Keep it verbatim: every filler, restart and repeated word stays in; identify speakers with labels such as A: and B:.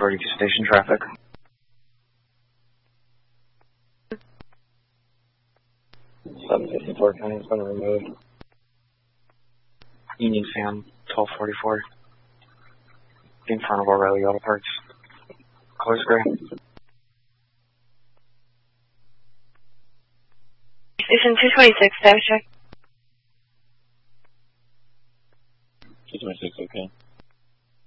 A: forty-two station traffic. seven fifty-four County has been removed. Union Sam, twelve forty-four. In front of O'Reilly Auto Parts. Colors gray.
B: Station two twenty-six, status check.
A: two twenty-six, okay.